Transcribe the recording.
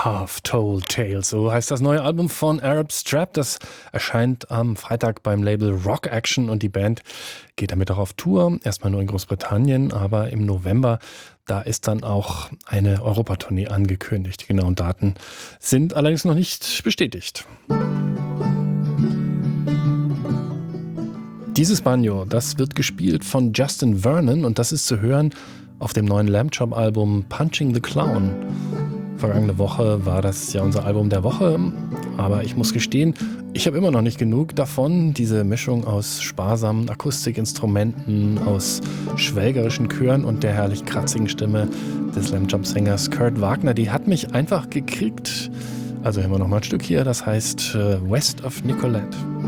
Half-Told Tales, so heißt das neue Album von Arab Strap. Das erscheint am Freitag beim Label Rock Action und die Band geht damit auch auf Tour. Erstmal nur in Großbritannien, aber im November, da ist dann auch eine Europatournee angekündigt. Die genauen Daten sind allerdings noch nicht bestätigt. Dieses Banjo, das wird gespielt von Justin Vernon und das ist zu hören auf dem neuen Lamb Chop-Album Punching the Clown. Vergangene Woche war das ja unser Album der Woche, aber ich muss gestehen, ich habe immer noch nicht genug davon. Diese Mischung aus sparsamen Akustikinstrumenten, aus schwelgerischen Chören und der herrlich kratzigen Stimme des Lamb Chop-Sängers Kurt Wagner, die hat mich einfach gekriegt. Also hören wir noch mal ein Stück hier, das heißt West of Nicolette.